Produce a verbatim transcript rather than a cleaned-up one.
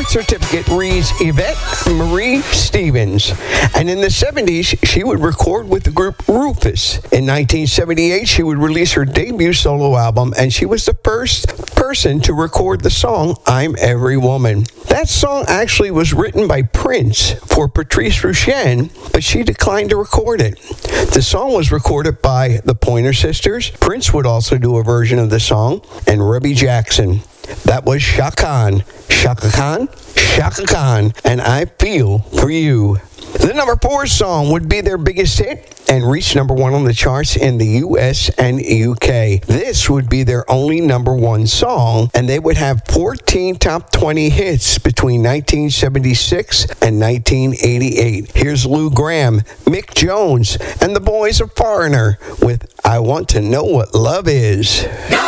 certificate reads Yvette Marie Stevens. And in the seventies, she would record with the group Rufus. In nineteen seventy-eight, she would release her debut solo album, and she was the first person to record the song I'm Every Woman. That song actually was written by Prince for Patrice Rushen, but she declined to record it. The song was recorded by the Pointer Sisters. Prince would also do a version of the song, and Rebby Jackson. That was Chaka Khan. Chaka Khan? Chaka Khan, and I Feel For You. The number four song would be their biggest hit and reach number one on the charts in the U S and U K. This would be their only number one song, and they would have fourteen top twenty hits between nineteen seventy-six and nineteen eighty-eight. Here's Lou Gramm, Mick Jones, and the Boys of Foreigner with I Want to Know What Love Is.